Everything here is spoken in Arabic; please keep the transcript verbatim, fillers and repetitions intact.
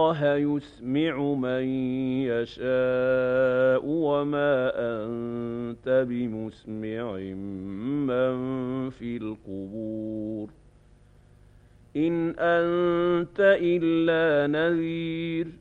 الله يسمع من يشاء وما أنت بمسمع من في القبور إن أنت إلا نذير